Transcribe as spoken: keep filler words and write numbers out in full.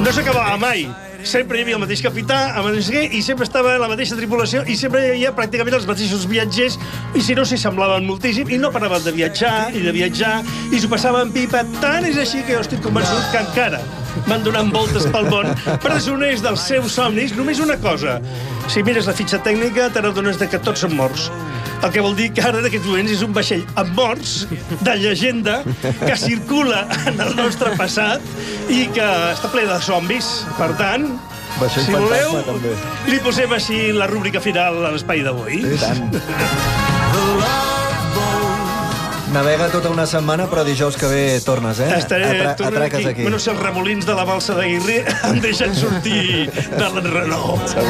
no s'acabava mai. Sempre hi havia el mateix capità, el mateix guia, i sempre estava la mateixa tripulació, i sempre hi havia pràcticament els mateixos viatgers, i si no, s'hi semblaven moltíssim, i no paraven de viatjar, i de viatjar, i s'ho passaven pipa. Tant és així que jo estic convençut que encara van donant voltes pel món, presoners dels seus somnis. Només una cosa, si mires la fitxa tècnica, te n'adones que tots són morts. El que vol dir que ara, en aquests moments, és un vaixell amb morts, de llegenda, que circula en el nostre passat i que està ple de zombis. Per tant, vaixell si voleu, fantasma, també. li posem així la rúbrica final a l'espai d'avui. I tant. Navega tota una setmana, però dijous que ve tornes, eh? Estaré, Atra torno atraques aquí. aquí. Bueno, si els remolins de la balsa d'Aguirre em deixen sortir de l'enrenou.